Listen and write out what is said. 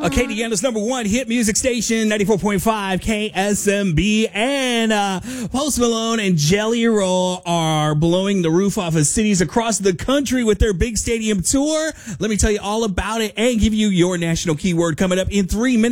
Acadiana's number one hit music station, 94.5 KSMB. And Post Malone and Jelly Roll are blowing the roof off of cities across the country with their big stadium tour. Let me tell you all about it and give you your national keyword coming up in 3 minutes.